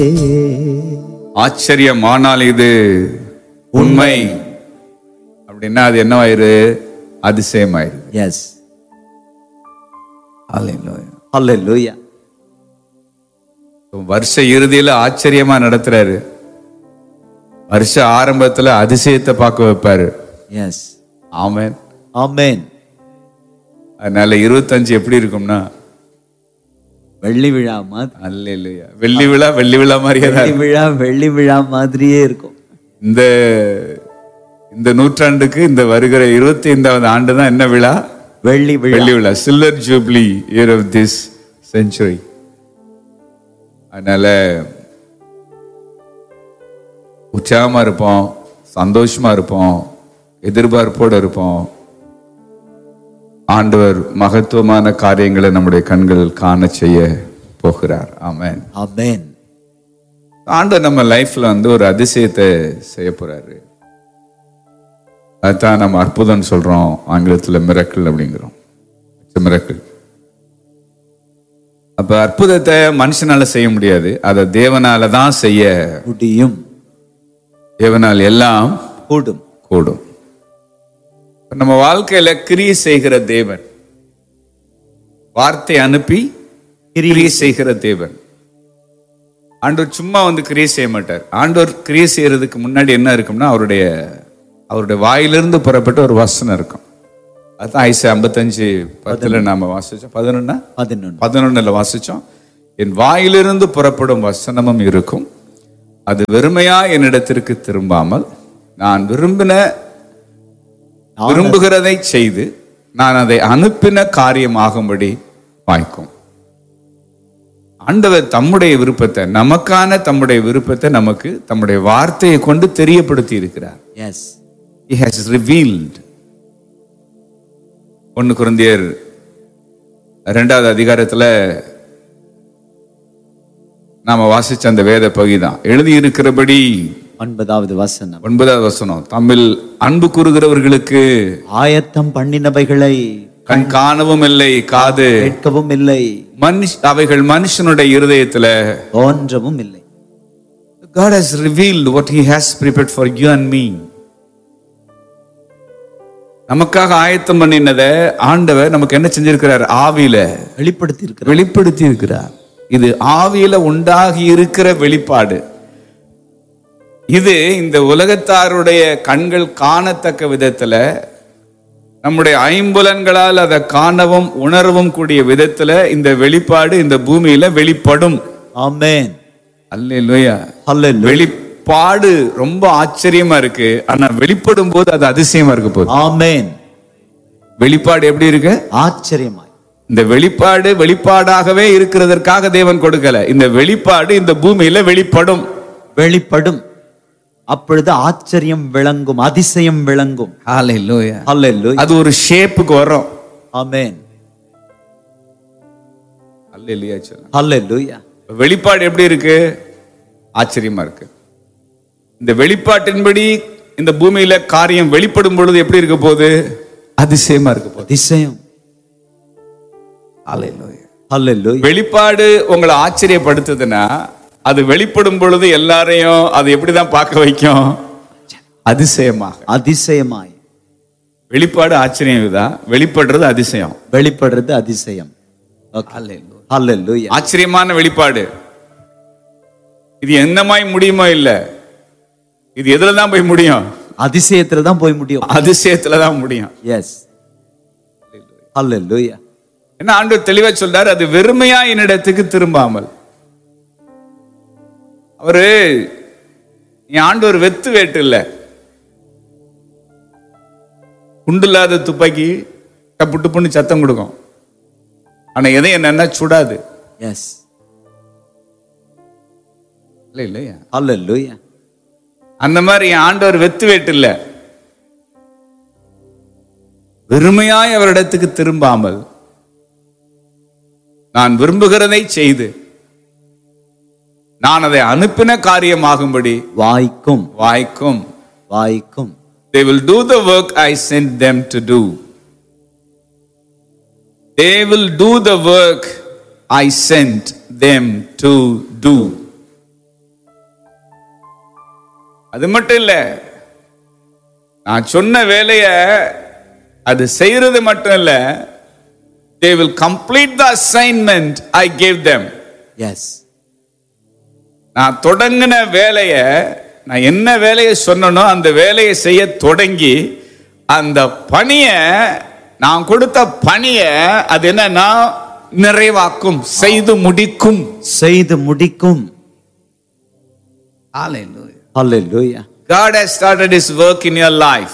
ஆச்சரியமானால் இது உண்மை அப்படின்னா அது என்னவாயிரு? அதிசயமாயிரு. எஸ். ஹல்லேலூயா. ஹல்லேலூயா. வருஷ இறுதியில ஆச்சரியமா நடத்துறாரு. வருஷ ஆரம்பத்துல அதிசயத்தை பார்க்க வைப்பாரு. எஸ். ஆமென். ஆமென். அதனால 25 எப்படி இருக்கும்னா வெள்ளி விழா மாதிரி. அல்லேலூயா. வெள்ளி விழா வெள்ளி விழா மாதிரியே தான். வெள்ளி விழா மாதிரியே இருக்கும். இந்த நூற்றாண்டுக்கு இந்த வருகிற 25வது ஆண்டு தான் என்ன விழா? வெள்ளி விழா. வெள்ளி விழா. Silver jubilee year of this century. அதனால உற்சாகமா இருப்போம், சந்தோஷமா இருப்போம், எதிர்பார்ப்போடு இருப்போம். ஆண்டவர் மகத்துவமான காரியங்களை நம்முடைய கண்கள் காண செய்ய போகிறார். ஆமென். ஆமென். ஆண்டவர் நம்ம லைஃப்ல ஒரு அதிசயத்தை செய்ய போறாரு. அதுதான் நம்ம அற்புதம் சொல்றோம், ஆங்கிலத்துல மிரக்கிள் அப்படிங்கிறோம். மிரக்கிள். அப்ப அற்புதத்தை மனுஷனால செய்ய முடியாது, அதை தேவனால தான் செய்ய முடியும். தேவனால் எல்லாம் கூடும். கூடும். நம்ம வாழ்க்கையில கிரியை செய்கிற தேவன், வார்த்தை அனுப்பி கிரியை செய்கிற தேவன். ஆண்டவர் சும்மா கிரியை செய்ய மாட்டார். ஆண்டவர் கிரியை செய்யறதுக்கு முன்னாடி என்ன இருக்கும்னா அவருடைய வாயிலிருந்து புறப்பட்ட ஒரு வசனம் இருக்கும். அதுதான் ஐசா 55:10 நாம வாசிச்சோம். 11 வாசிச்சோம். என் வாயிலிருந்து புறப்படும் வசனமும் இருக்கும், அது வெறுமையா என்னிடத்திற்கு திரும்பாமல் நான் விரும்புகிறதை செய்து நான் அதை அனுப்பின காரியமாகும்படி வாய்க்கும். ஆண்டவர் தம்முடைய விருப்பத்தை, நமக்கான தம்முடைய விருப்பத்தை நமக்கு தம்முடைய வார்த்தையை கொண்டு தெரியப்படுத்தி இருக்கிறார். எஸ். He has revealed. 1 கொரிந்தியர் 2வது அதிகாரத்துல நாம வாசிச்ச அந்த வேத பகுதிதான் எழுதி இருக்கிறபடி 9வது வசனம். தமிழ் அன்பு கூறுகிறவர்களுக்கு ஆயத்தம் பண்ணினவைகளை கண் காணவும் இல்லை, காது கேட்கவும் இல்லை, அவைகள் மனுஷனுடைய இருதயத்துல தோன்றவும் இல்லை. God has revealed what he has prepared for you and me. நமக்காக ஆயத்தம் பண்ணினதை ஆண்டவர் நமக்கு என்ன செஞ்சிருக்கிறார்? ஆவியில வெளிப்படுத்தி இருக்கிறார். இது ஆவியில உண்டாகி இருக்கிற வெளிப்பாடு. இது இந்த உலகத்தாருடைய கண்கள் காணத்தக்க விதத்துல, நம்முடைய ஐம்புலன்களால் அதை காணவும் உணரவும் கூடிய விதத்துல இந்த வெளிப்பாடு இந்த பூமியில வெளிப்படும். ஆமென். அல்லேலூயா. வெளிப்பாடு ரொம்ப ஆச்சரியமா இருக்கு, ஆனா வெளிப்படும் போது அது அதிசயமா இருக்கு போது. ஆமென். வெளிப்பாடு எப்படி இருக்கு? ஆச்சரியமாய். இந்த வெளிப்பாடு வெளிப்பாடாகவே இருக்கிறதற்காக தேவன் கொடுக்கல. இந்த வெளிப்பாடு இந்த பூமியில வெளிப்படும். அப்பொழுது ஆச்சரியம் விளங்கும், அதிசயம் விளங்கும். ஹல்லேலூயா. ஹல்லேலூயா. அது ஒரு ஷேப்புக்கு வரும். ஆமென். ஹல்லேலூயா. ஹல்லேலூயா. வெளிப்பாடு எப்படி இருக்கு? ஆச்சரியமா இருக்கு. இந்த வெளிப்பாட்டின்படி இந்த பூமியில காரியம் வெளிப்படும் பொழுது எப்படி இருக்க போகுது? அதிசயமா இருக்கு போகுது. அதிசயம். ஹல்லேலூயா. ஹல்லேலூயா. வெளிப்பாடு உங்களை ஆச்சரியப்படுத்துதுன்னா அது வெளிப்படும் பொழுது எல்லாரையும் அது எப்படிதான் பார்க்க வைக்கும்? அதிசயமாய். வெளிப்பாடு ஆச்சரியம் தான், வெளிப்படுறது அதிசயம். ஹல்லேலூயா. ஆச்சரியமான வெளிப்பாடு. இது என்னமாய் முடியுமோ இல்ல, இது எதுல தான் போய் முடியும்? அதிசயத்துல தான் போய் முடியும். அதிசயத்துல தான் முடியும். எஸ். ஹல்லேலூயா. என்ன ஆண்டவர் தெளிவா சொல்றாரு, அது வெறுமையா என்னிடத்துக்கு திரும்பாமல். அவரு என் ஆண்டவர் வெத்து வேட்டு இல்ல, குண்டில்லாத துப்பாக்கி டப்பு டப்புன்னு சத்தம் கொடுக்கும், ஆனா எதையும் என்னன்னா சுடாது. எஸ். இல்லையா? ஹல்லேலூயா. அந்த மாதிரி என் ஆண்டவர் வெத்து வேட்டு இல்ல, வெறுமையாய் அவரிடத்துக்கு திரும்பாமல் நான் விரும்புகிறதை செய்து நான் அதை அனுப்பின காரியமாகும்படி வாய்க்கும். They will do the work I sent them to do. They will do the work I sent them to do. அது மட்டும் இல்ல, நான் சொன்ன வேலைய அது செய்யறது மட்டும் இல்ல, they will complete the assignment I gave them. S. நான் தொடங்கின வேலைய, நான் என்ன வேலையை சொன்னனோ அந்த வேலையை செய்ய தொடங்கி அந்த பணியை, நான் கொடுத்த பணியை அது என்னன்னா நிறைவாக்கும், செய்து முடிக்கும். செய்து முடிக்கும். Hallelujah. Hallelujah. God has started his work in your life.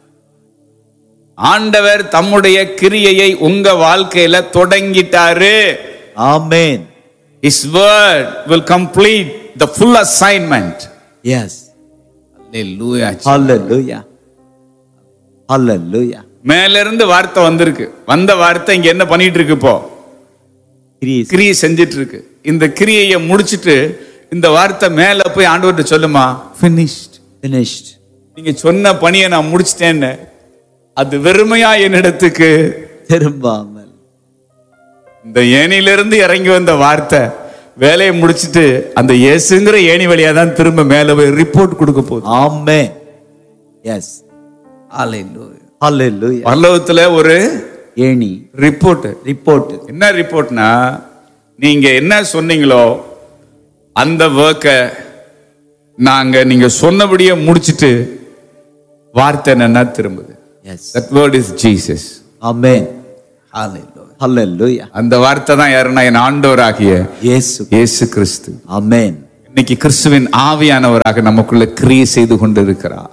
ஆண்டவர் தம்முடைய கிரியையை உங்க வாழ்க்கையில தொடங்கிட்டாரு. ஆமென். His word will complete the full assignment. Yes. Hallelujah. Hallelujah. Hallelujah. மேல இருந்து வார்த்தை வந்திருக்கு. வந்த வார்த்தை இங்க என்ன பண்ணிட்டு இருக்கு? இப்போ கிரியை செஞ்சிட்டு இருக்கு. இந்த கிரியையை முடிச்சிட்டு இந்த வார்த்தை மேல போய் ஆண்டவர்கிட்ட சொல்லுமா, finished. Finished. நீங்க சொன்ன பணியை நான் முடிச்சிட்டேன்னு அது வெறுமையா என்னிடத்துக்கு திரும்பாமல். இந்த ஏணியிலிருந்து இறங்கி வந்த வார்த்தை வேலையை முடிச்சிட்டு அந்த இயேசுங்கிற ஏணி வழியா தான் திரும்ப மேல போய் ரிப்போர்ட் கொடுக்க போகுது. ஆமென். எஸ். ஹalleluya. ஹalleluya. பரலோகத்துல ஒரு ஏணி ரிப்போர்ட். என்ன ரிப்போர்ட்னா, நீங்க என்ன சொன்னீங்களோ அந்த வர்க்க நாங்க நீங்க சொன்னபடியே முடிச்சிட்டு வார்த்தை என்னன்னா திரும்புது. Yes. That word is Jesus. Amen. Hallelujah. Hallelujah. அந்த வார்த்தை தான் யாருன்னா என் ஆண்டவராகிய இயேசு கிறிஸ்து. Amen. இன்னைக்கு கிறிஸ்துவின் ஆவியானவராக நமக்குள்ள கிரியை செய்து கொண்டிருக்கிறார்.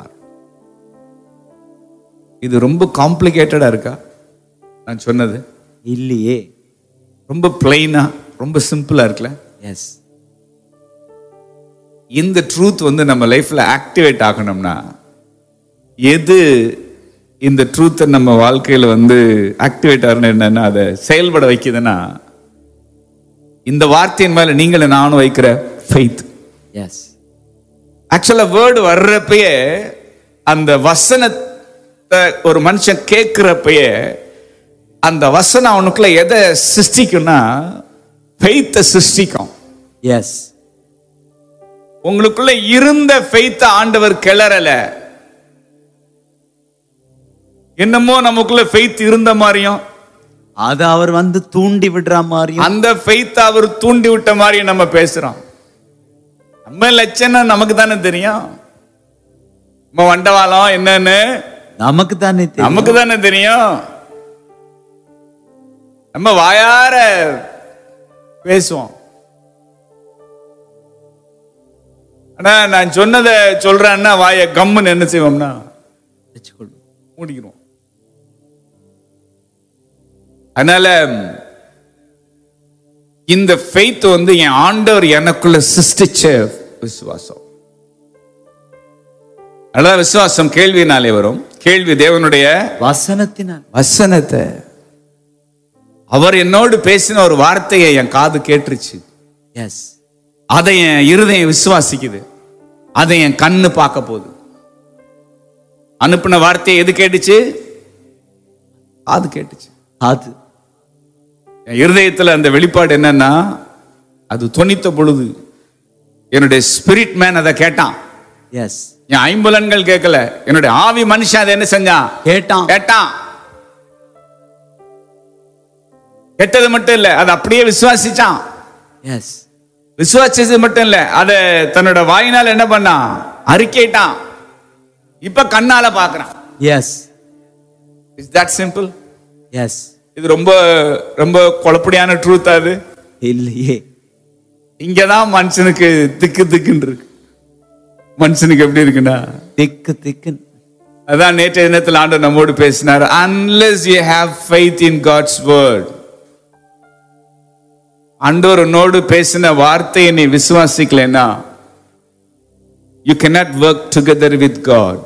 இது ரொம்ப காம்ப்ளிகேட்டடா இருக்கா நான் சொன்னது? இல்லையே. ரொம்ப பிளைனா, ரொம்ப சிம்பிளா இருக்குல்ல? எஸ். இந்த ட்ரூத் நம்ம லைஃப்ல ஆக்டிவேட் ஆகணும்னா, எது இந்த ட்ரூத்தை நம்ம வாழ்க்கையில ஆக்டிவேட் ஆகணும், என்னன்னா அதை செயல்பட வைக்குதுன்னா, இந்த வார்த்தையின் மேல நீங்களும் நானும் வைக்கிற ஃபெய்த். எஸ். ஆக்சுவலா வேர்டு வர்றப்பயே, அந்த வசனத்தை ஒரு மனுஷன் கேட்கிறப்பயே அந்த வசனம் அவனுக்குள்ள எதை சிருஷ்டிக்கும்னா ஃபெய்த்தை சிருஷ்டிக்கும். எஸ். உங்களுக்குள்ள இருந்த ஃபெய்த் ஆண்டவர் கிளறல. என்னமோ நமக்குள்ள ஃபெய்த் இருந்த மாதிரியும், அது அவர் தூண்டி விடுற மாதிரியும், அந்த ஃபெய்த் அவர் தூண்டி விட்ட மாதிரியும் நம்ம பேசுறோம். நம்ம லட்சணம் நமக்கு தானே தெரியும். நம்ம வண்டவாளம் என்னன்னு நமக்கு தானே தெரியும். நம்ம வாயார பேசுவோம். ஆனா நான் சொன்னதை சொல்றேன்னா வாய கம்முன்னு என்ன செய்வோம்னா மூடிக்கிறோம். அதனால இந்த ஃபெய்த் என் ஆண்டவர் எனக்குள்ள சிருஷ்டிச்ச விசுவாசம். அதான் விசுவாசம் கேள்வினாலே வரும். கேள்வி தேவனுடைய வசனத்தை. அவர் என்னோடு பேசின ஒரு வார்த்தையை என் காது கேட்டுருச்சு. எஸ். அதை என் இருதயம் விசுவாசிக்குது. அதை என் கண்ணு பார்க்க போகுது. அனுப்பின வார்த்தையை எது கேட்டுச்சு? காது கேட்டுச்சு. அது என் இருதயத்துல அந்த வெளிப்பாடு என்னன்னா, அது தொனித்த பொழுது என்னுடைய ஸ்பிரிட் மேன் அதை கேட்டான். எஸ். என் ஐம்புலன்கள் கேட்கல, என்னுடைய ஆவி மனுஷன் அதை என்ன செஞ்சான்? கேட்டான். கேட்டது மட்டும் இல்ல, அதை அப்படியே விசுவாசிச்சான். எஸ். விசுவாசிச்சது மட்டும் இல்ல, அதை தன்னோட வாயினால் என்ன பண்ணான்? அறிக்கையிட்டான். இப்ப கண்ணால பாக்குறான். S. Is that simple? S. இது ரொம்ப ரொம்ப குழப்படியான ட்ரூத். அது இல்லையே. இங்கதான் மனுஷனுக்கு திக்கு திக்குன்னு இருக்கு. மனுஷனுக்கு எப்படி இருக்குன்னா திக்கு. அதான் நேற்றைய தினத்தில் ஆண்டவர் நம்மோடு பேசினார். Unless you have faith in God's word, ஆண்டவர் உன்னோடு பேசின வார்த்தையை நீ விசுவாசிக்கலைன்னா, you cannot work together with God.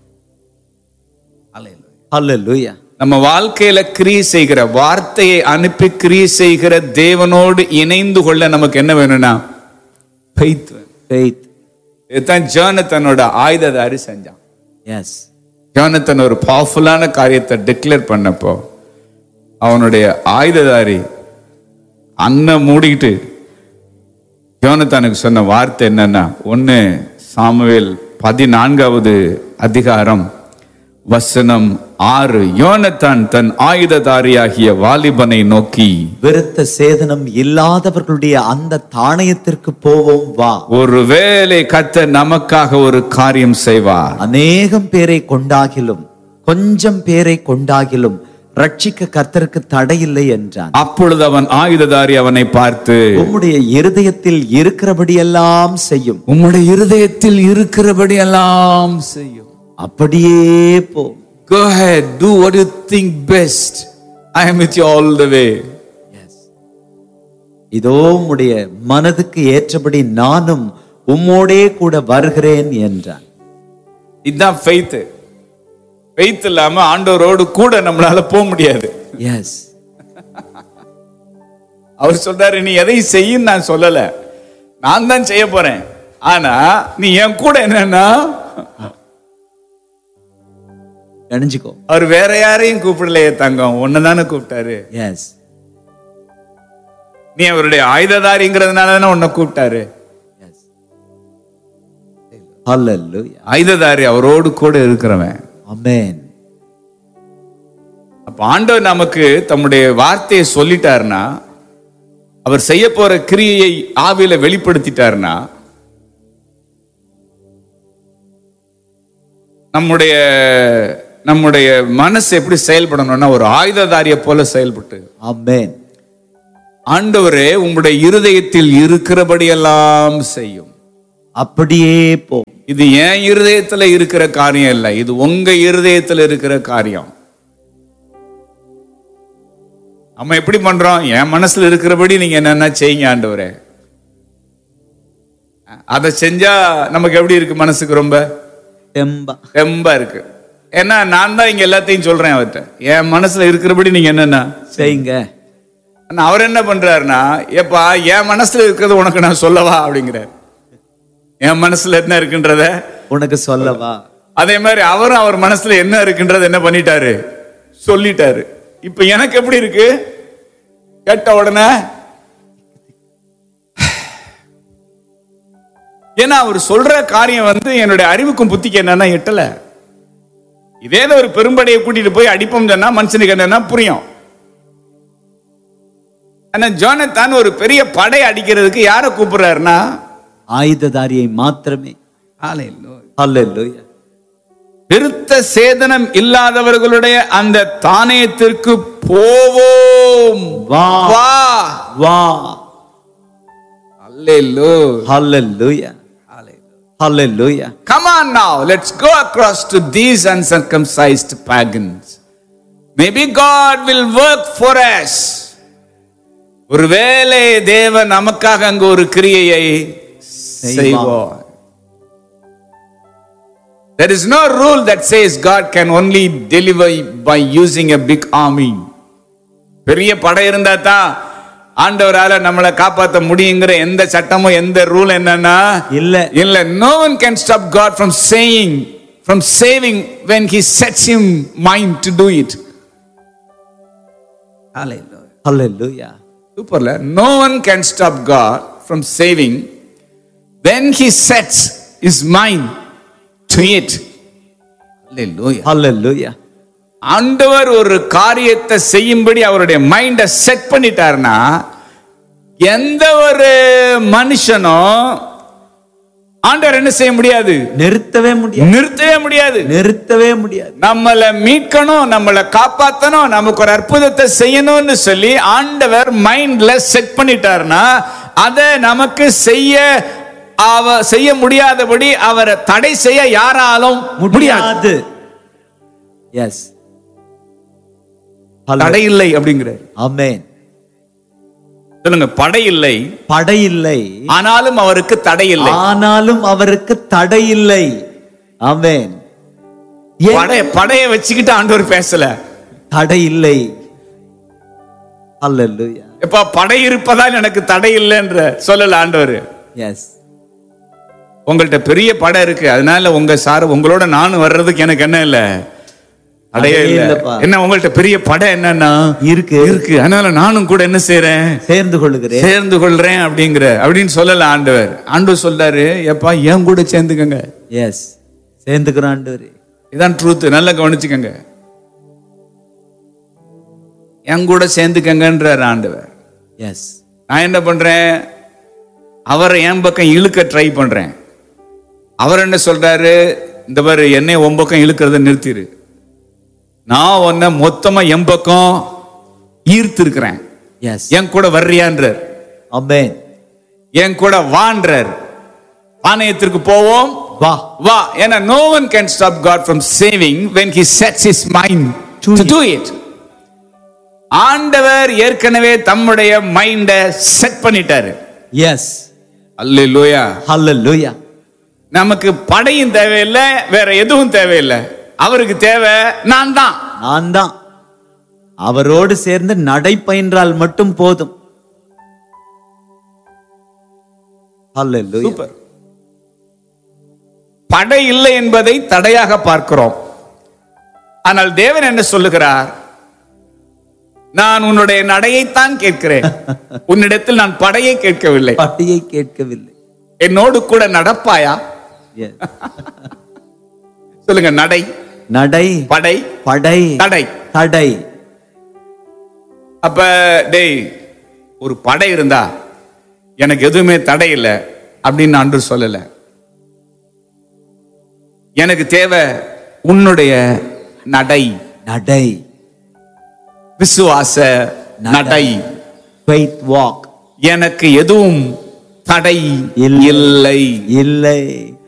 Hallelujah. நம்ம வாழ்க்கையில கிரியை செய்கிற, வார்த்தையை அனுப்பி கிரியை செய்கிற தேவனோடு இணைந்து கொள்ள நமக்கு என்ன வேணும்னா ஃபெய்த். இதுதான் ஜோனத்தனோட ஆயுததாரி செஞ்சான். எஸ். ஜோனத்தன் ஒரு பவர்ஃபுல்லான காரியத்தை டிக்ளேர் பண்ணப்போ அவனுடைய ஆயுததாரி அண்ணன் மூடிக்கிட்டு ஜோனத்தானுக்கு சொன்ன வார்த்தை என்னன்னா, 1 சாமுவேல் 14வது அதிகாரம் வசனம் 6. யோனத்தான் தன் ஆயுததாரியாகிய வாலிபனை நோக்கி, விருத்த சேதனம் இல்லாதவர்களுடைய அந்த தானியத்திற்கு போவோம் வா. ஒருவேளை கர்த்தர் நமக்காக ஒரு காரியம் செய்வார். அநேகம் பேரை கொண்டாகிலும் கொஞ்சம் பேரை கொண்டாகிலும் ரட்சிக்க கர்த்தருக்கு தடையில்லை என்றான். அப்பொழுது அவன் ஆயுததாரி அவனை பார்த்து, உம்முடைய இருதயத்தில் இருக்கிறபடியெல்லாம் செய்யும். உம்முடைய இருதயத்தில் இருக்கிறபடியெல்லாம் செய்யும். அப்படியே போ. Go ahead, do what you think best. I am with you all the way. இதோ உம்முடைய மனதுக்கு ஏற்றபடி நானும் உம்மோடே கூட வருகிறேன் என்றான். இதுதான் faith. faith இல்லாம ஆண்டவரோடு கூட நம்மளால போக முடியாது. எஸ். அவர் சொல்றாரு, நீ எதை செய்யும் நான் சொல்லல, நான் தான் செய்ய போறேன். ஆனா நீ என் கூட என்னன்னா, நினைச்சுக்கோ. அவர் வேற யாரையும் கூப்பிடலையே தங்கம், ஒன்னதானே கூப்பிட்டாரு. எஸ். நீ அவருடைய ஆயுததாரிங்கிறதுனால தானே உன்னை கூப்பிட்டாரு. எஸ். ஹல்லேலூயா. ஆயுததாரி அவரோடு கூட இருக்கிறவன். ஆமென். அப்ப ஆண்டவர் நமக்கு தம்முடைய வார்த்தையை சொல்லிட்டாருன்னா, அவர் செய்ய போற கிரியையை ஆவியில வெளிப்படுத்திட்டாருன்னா, நம்முடைய மனசு எப்படி செயல்படணும்னா ஒரு ஆயுததாரிய போல செயல்பட்டு, ஆமென், ஆண்டவரே உம்முடைய இருதயத்தில் இருக்கிறபடியெல்லாம் செய்யும். அப்படியே போ. இது என் இருதயத்துல இருக்கிற காரியம் இல்ல, இது உங்க இருதயத்துல இருக்கிற காரியம். நம்ம எப்படி பண்றோம்? என் மனசுல இருக்கிறபடி நீங்க என்னென்ன செய்யுங்க ஆண்டவரே. அதை செஞ்சா நமக்கு எப்படி இருக்கு? மனசுக்கு ரொம்ப தெம்பா இருக்கு. ஏன்னா நான் தான் இங்க எல்லாத்தையும் சொல்றேன் அவர்கிட்ட, என் மனசுல இருக்கிறபடி நீங்க என்னென்ன செய்யுங்க. அவர் என்ன பண்றாருன்னா, எப்பா என் மனசுல இருக்கிறது உனக்கு நான் சொல்லவா அப்படிங்கிறார். என் மனசுல என்ன இருக்குன்றத உனக்கு சொல்லவா. அதே மாதிரி அவரும் அவர் மனசுல என்ன இருக்குன்றது என்ன பண்ணிட்டாரு, சொல்லிட்டாரு. இப்ப எனக்கு எப்படி இருக்கு? கேட்ட உடனே, ஏன்னா அவர் சொல்ற காரியம் என்னுடைய அறிவுக்கும் புத்திக்கு என்னன்னா எட்டல. இதே ஒரு பெரும்படையை கூட்டிட்டு போய் அடிப்போம் சொன்னா மனுஷனுக்கு என்னன்னா புரியும். ஆனா ஜோனத்தான் ஒரு பெரிய படை அடிக்கிறதுக்கு யாரை கூப்பிடுறாருன்னா, ஆயுததாரியை மாத்திரமே. ஹல்லேலூயா. விருத்த சேதனம் இல்லாதவர்களுடைய அந்த தானியத்திற்கு போவோம் வா வா வா. ஹல்லேலூயா. ஹல்லேலூயா. ஹல்லேலூயா. Come on now, let's go across to these uncircumcised pagans. Maybe God will work for us. ஒருவேளை தேவன் நமக்காக அங்கு ஒரு கிரியையை செய்வார். There is no rule that says God can only deliver by using a big army. பெரிய படை இருந்தா தான் ஆண்டவரால நம்மளை காப்பாற்ற முடியுங்கிற எந்த சட்டமும் எந்த ரூல் என்னன்னா இல்ல. No one can stop God from saving when he sets him mind to do it. Hallelujah. Hallelujah. Superla. No one can stop God from saving when he sets his mind to it. Hallelujah. Hallelujah. ஆண்டவர் ஒரு காரியத்தை செய்யும்படி அவருடைய மைண்ட set பண்ணிட்டார்னா, எந்த ஒரு மனுஷனும் ஆண்டவர் என்ன செய்ய முடியாது? நிறுத்தவே முடியாது. நம்மளை மீட்கணும், நம்மளை காப்பாற்றணும், நமக்கு ஒரு அற்புதத்தை செய்யணும்னு சொல்லி ஆண்டவர் மைண்ட்ல செட் பண்ணிட்டார்னா, அதை நமக்கு செய்ய முடியாதபடி அவரை தடை செய்ய யாராலும் முடியாது. எஸ். தடை இல்லை அப்படிங்கிற. ஆமென். சொல்லுங்க, படை இல்லை, ஆனாலும் அவருக்கு தடை இல்லை. ஆமென். படையை வச்சுக்கிட்டு ஆண்டவர் பேசல, தடை இல்லை. ஹல்லேலூயா. எப்ப படை இருப்பதால் எனக்கு தடை இல்லைன்ற சொல்லல ஆண்டவர். எஸ். உங்கள்ட்ட பெரிய படை இருக்கு, அதனால உங்களோட நானும் வர்றதுக்கு எனக்கு என்ன இல்லை, அடைய இல்ல. என்ன உங்கள்ட்ட பெரிய படை என்னன்னா இருக்கு, அதனால நானும் கூட என்ன செய்யறேன், சேர்ந்து கொள்றேன் அப்படின்னு சொல்லல ஆண்டவர். ஆண்டவர் சொல்றாரு, எப்பா என் கூட சேர்ந்துக்கங்க. எஸ், சேர்ந்துக்கிறோம் ஆண்டவரே. இதான் ட்ரூத். நல்லா கவனிச்சுக்கங்க. என் கூட சேர்ந்துக்கங்கன்றார் ஆண்டவர். எஸ், நான் என்ன பண்றேன்? அவரை என் பக்கம் இழுக்க ட்ரை பண்றேன். அவர் என்ன சொல்றாரு? இந்த மாதிரி என்னை உன் பக்கம் இழுக்கிறத நிறுத்திரு, நான் உன்னை மொத்தமா என் பக்கம் ஈர்த்து இருக்கிறேன், எஸ், என் கூட வர்றியான்றார். ஆமென். என் கூட வான்றார். ஆணையத்திற்கு போவோம், வா. வா. ஏன்னா no one can stop God from saving when he sets his mind to do it. ஆண்டவர் ஏற்கனவே தம்முடைய மைண்ட செட் பண்ணிட்டாரு. எஸ், அல்லேலூயா, ஹல்லேலூயா. நமக்கு படையும் தேவையில்லை, வேற எதுவும் தேவையில்லை. அவருக்கு தேவை நான் தான். நான் தான். அவரோடு சேர்ந்து நடை பயின்றால் மட்டும் போதும். ஹல்லேலூயா. சூப்பர். படை இல்லை என்பதை தடையாக பார்க்கிறோம். ஆனால் தேவன் என்ன சொல்லுகிறார்? நான் உன்னுடைய நடையைத்தான் கேட்கிறேன், உன்னிடத்தில் நான் படையை கேட்கவில்லை. படையை கேட்கவில்லை. என்னோடு கூட நடப்பாயா? Yes. சொல்லுங்க. நடை, நடை, படை, படை, தடை. தடை. அப்ப டேய், ஒரு படை இருந்தா எனக்கு எதுவுமே தடை இல்லை அப்படின்னு ஆண்டு சொல்லல. எனக்கு தேவை உன்னுடைய நடை, நடை, விசுவாச நடை. faith walk. எனக்கு எதுவும் தடை இல்லை. இல்லை. இல்லை.